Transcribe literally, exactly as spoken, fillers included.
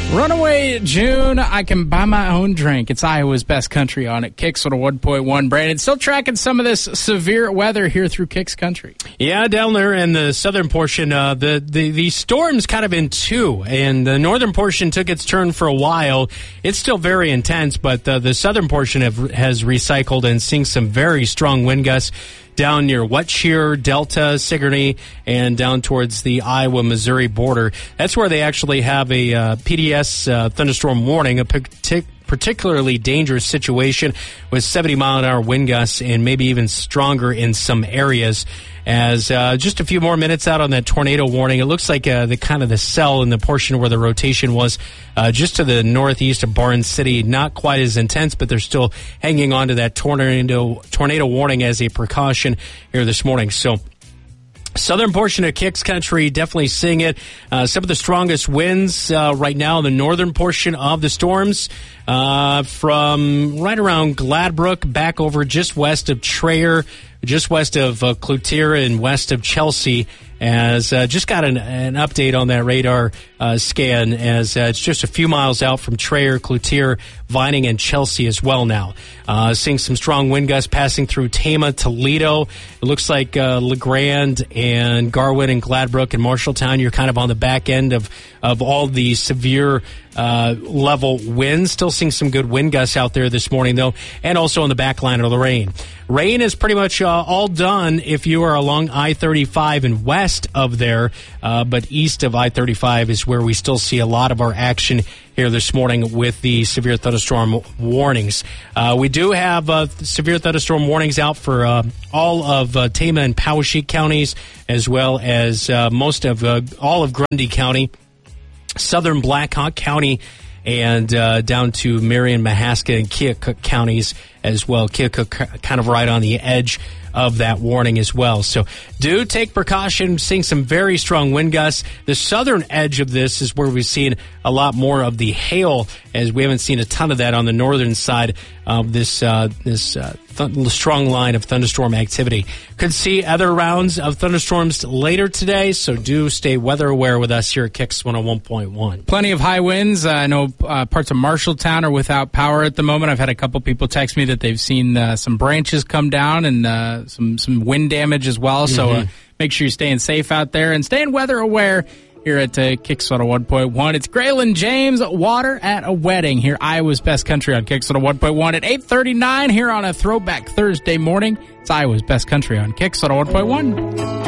Runaway June, I can buy my own drink. It's Iowa's Best Country on it. Kicks on a one point one. Brandon, still tracking some of this severe weather here through Kicks Country. Yeah, down there in the southern portion, uh, the, the, the storm's kind of in two, and the northern portion took its turn for a while. It's still very intense, but uh, the southern portion have, has recycled and seeing some very strong wind gusts down near Wetshire, Delta, Sigourney, and down towards the Iowa-Missouri border. That's where they actually have a uh, P D S uh, thunderstorm warning, a partic- particularly dangerous situation with seventy mile an hour wind gusts and maybe even stronger in some areas. As uh, just a few more minutes out on that tornado warning, it looks like uh, the kind of the cell in the portion where the rotation was uh, just to the northeast of Barnes City, not quite as intense, but they're still hanging on to that tornado tornado warning as a precaution here this morning. So southern portion of Kicks Country, definitely seeing it. Uh, some of the strongest winds uh, right now in the northern portion of the storms uh, from right around Gladbrook back over just west of Traer, just west of uh, Cloutier and west of Chelsea. As uh, just got an, an update on that radar uh, scan, as uh, it's just a few miles out from Traer, Cloutier, Vining, and Chelsea as well now. Uh, seeing some strong wind gusts passing through Tama, Toledo. It looks like uh, LeGrand and Garwood and Gladbrook and Marshalltown, you're kind of on the back end of, of all the severe uh, level winds. Still seeing some good wind gusts out there this morning, though, and also on the back line of the rain. Rain is pretty much uh, all done if you are along I thirty-five and west of there, uh, but east of I thirty-five is where we still see a lot of our action here this morning with the severe thunderstorm warnings. Uh, we do have uh, severe thunderstorm warnings out for uh, all of uh, Tama and Poweshiek counties, as well as uh, most of uh, all of Grundy County, southern Black Hawk County, and uh, down to Marion, Mahaska, and Keokuk counties as well. Keokuk kind of right on the edge of that warning as well. So do take precaution, seeing some very strong wind gusts. The southern edge of this is where we've seen a lot more of the hail, as we haven't seen a ton of that on the northern side of this uh, this uh, th- strong line of thunderstorm activity. Could see other rounds of thunderstorms later today, so do stay weather aware with us here at Kicks one oh one point one. Plenty of high winds. Uh, I know uh, parts of Marshalltown are without power at the moment. I've had a couple people text me that they've seen uh, some branches come down and uh, some, some wind damage as well. So uh, make sure you're staying safe out there and staying weather aware here at uh, Kicks one oh one point one. It's Graylin James, Water at a Wedding, here Iowa's Best Country on Kicks one oh one point one at eight thirty-nine here on a Throwback Thursday morning. It's Iowa's Best Country on Kicks one oh one point one.